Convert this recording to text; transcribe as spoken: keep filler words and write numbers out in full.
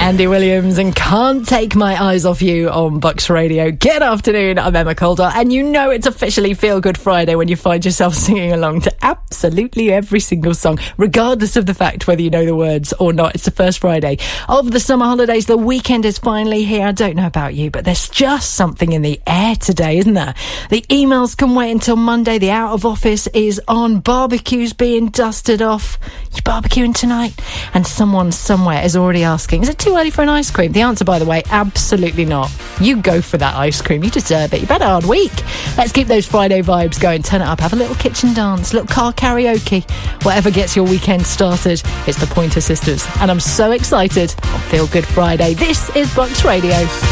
Andy Williams and Can't Take My Eyes Off You on Bucks Radio. Good afternoon, I'm Emma Calder, and you know it's officially Feel Good Friday when you find yourself singing along to absolutely every single song, regardless of the fact whether you know the words or not. It's the first Friday of the summer holidays. The weekend is finally here. I don't know about you, but there's just something in the air today, isn't there? The emails can wait until Monday. The out of office is on. Barbecues being dusted off. You barbecuing tonight? And someone somewhere is already asking, is it too early for an ice cream? The answer, by the way, absolutely not. You go for that ice cream. You deserve it. You've had a hard week. Let's keep those Friday vibes going. Turn it up. Have a little kitchen dance, a little car karaoke. Whatever gets your weekend started. It's the Pointer Sisters. And I'm so excited on Feel Good Friday. This is Bucks Radio.